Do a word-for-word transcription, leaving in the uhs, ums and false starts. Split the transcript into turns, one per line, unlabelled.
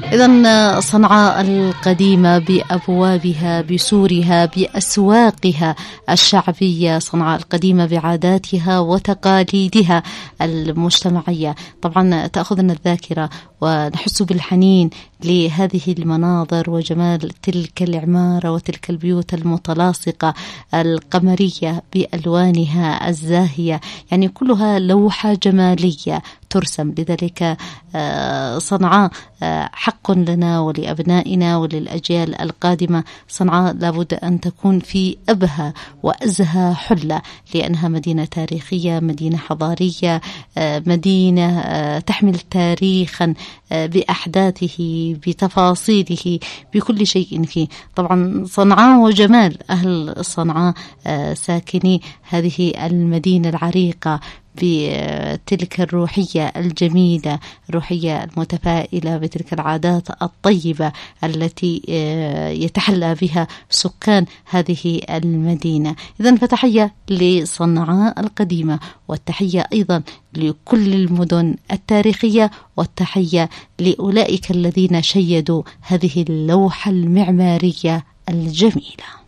إذن صنعاء القديمة بأبوابها، بسورها، بأسواقها الشعبية، صنعاء القديمة بعاداتها وتقاليدها المجتمعية، طبعا تأخذنا الذاكرة ونحس بالحنين لهذه المناظر وجمال تلك العمارة وتلك البيوت المتلاصقة القمرية بألوانها الزاهية، يعني كلها لوحة جمالية ترسم. لذلك صنعاء حق لنا ولأبنائنا وللأجيال القادمة. صنعاء لابد أن تكون في أبهى وأزهى حلة، لأنها مدينة تاريخية، مدينة حضارية، مدينة تحمل تاريخا بأحداثه، بتفاصيله، بكل شيء فيه. طبعا صنعاء وجمال أهل صنعاء ساكني هذه المدينة العريقة بتلك الروحية الجميلة، الروحية المتفائلة، بتلك العادات الطيبة التي يتحلى بها سكان هذه المدينة. إذن فتحية لصنعاء القديمة، والتحية أيضا لكل المدن التاريخية، والتحية لأولئك الذين شيدوا هذه اللوحة المعمارية الجميلة.